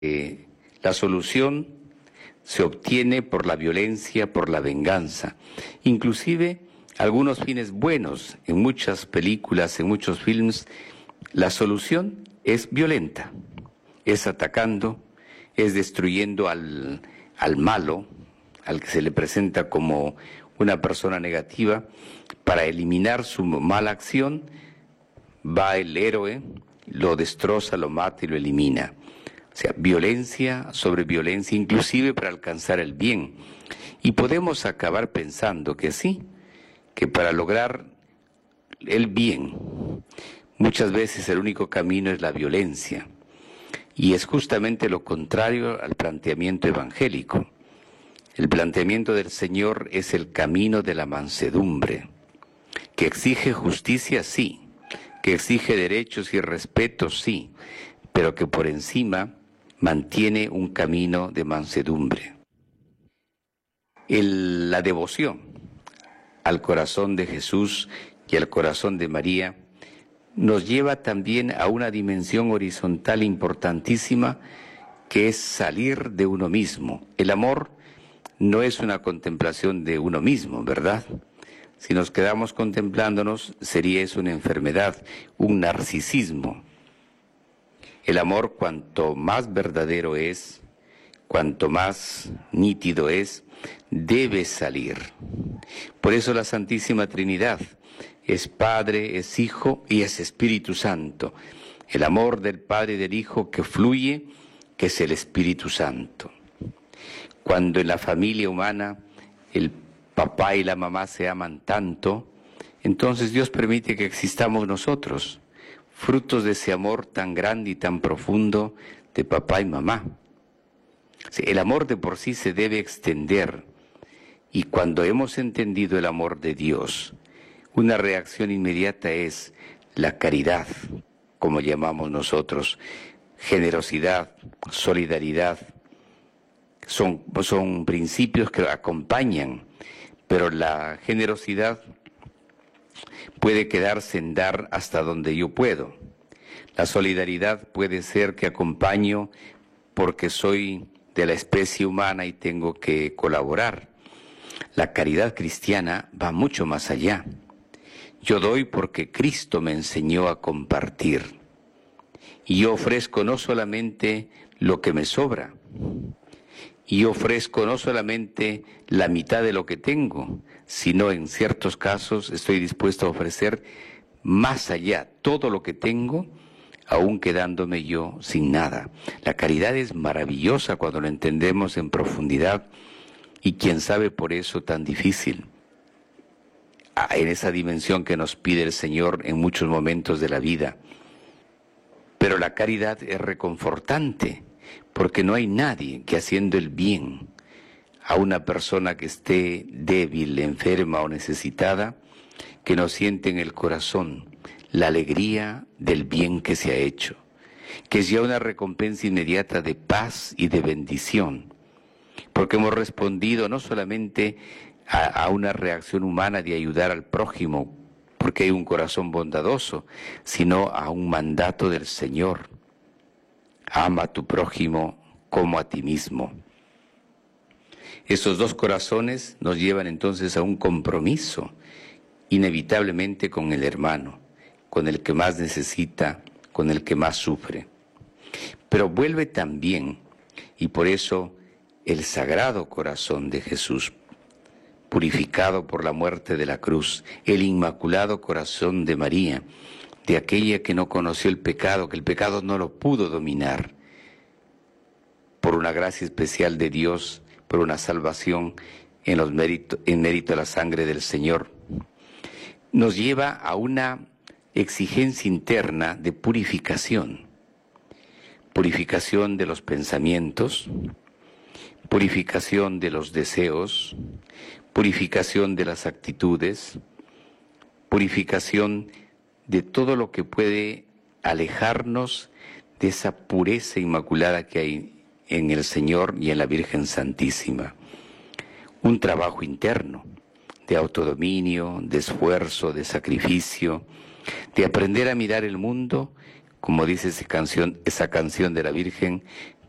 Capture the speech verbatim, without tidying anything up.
Eh, la solución se obtiene por la violencia, por la venganza, inclusive algunos fines buenos. En muchas películas, en muchos films, la solución es violenta, es atacando, es destruyendo al, al malo, al que se le presenta como una persona negativa. Para eliminar su mala acción, va el héroe, lo destroza, lo mata y lo elimina. O sea, violencia sobre violencia, inclusive para alcanzar el bien. Y podemos acabar pensando que sí, que para lograr el bien, muchas veces el único camino es la violencia. Y es justamente lo contrario al planteamiento evangélico. El planteamiento del Señor es el camino de la mansedumbre, que exige justicia, sí, que exige derechos y respetos, sí, pero que por encima mantiene un camino de mansedumbre. El, la devoción al corazón de Jesús y al corazón de María nos lleva también a una dimensión horizontal importantísima, que es salir de uno mismo. El amor no es una contemplación de uno mismo, ¿verdad? Si nos quedamos contemplándonos, sería eso una enfermedad, un narcisismo. El amor, cuanto más verdadero es, cuanto más nítido es, debe salir. Por eso la Santísima Trinidad es Padre, es Hijo y es Espíritu Santo. El amor del Padre y del Hijo que fluye, que es el Espíritu Santo. Cuando en la familia humana el papá y la mamá se aman tanto, entonces Dios permite que existamos nosotros, frutos de ese amor tan grande y tan profundo de papá y mamá. El amor de por sí se debe extender, y cuando hemos entendido el amor de Dios, una reacción inmediata es la caridad, como llamamos nosotros, generosidad, solidaridad. Son, son principios que acompañan, pero la generosidad puede quedarse en dar hasta donde yo puedo. La solidaridad puede ser que acompaño porque soy de la especie humana y tengo que colaborar. La caridad cristiana va mucho más allá. Yo doy porque Cristo me enseñó a compartir. Y yo ofrezco no solamente lo que me sobra, y yo ofrezco no solamente la mitad de lo que tengo, sino en ciertos casos estoy dispuesto a ofrecer más allá, todo lo que tengo, aún quedándome yo sin nada. La caridad es maravillosa cuando lo entendemos en profundidad, y quién sabe por eso tan difícil, en esa dimensión que nos pide el Señor en muchos momentos de la vida. Pero la caridad es reconfortante, porque no hay nadie que haciendo el bien a una persona que esté débil, enferma o necesitada, que no siente en el corazón la alegría del bien que se ha hecho, que es ya una recompensa inmediata de paz y de bendición, porque hemos respondido no solamente a, a una reacción humana de ayudar al prójimo, porque hay un corazón bondadoso, sino a un mandato del Señor. Ama a tu prójimo como a ti mismo. Esos dos corazones nos llevan entonces a un compromiso, inevitablemente con el hermano, con el que más necesita, con el que más sufre. Pero vuelve también, y por eso el Sagrado Corazón de Jesús, purificado por la muerte de la cruz, el Inmaculado Corazón de María, de aquella que no conoció el pecado, que el pecado no lo pudo dominar, por una gracia especial de Dios, por una salvación en, los mérito, en mérito de la sangre del Señor, nos lleva a una exigencia interna de purificación, purificación de los pensamientos, purificación de los deseos, purificación de las actitudes, purificación de todo lo que puede alejarnos de esa pureza inmaculada que hay en el Señor y en la Virgen Santísima. Un trabajo interno de autodominio, de esfuerzo, de sacrificio, de aprender a mirar el mundo, como dice esa canción, esa canción de la Virgen,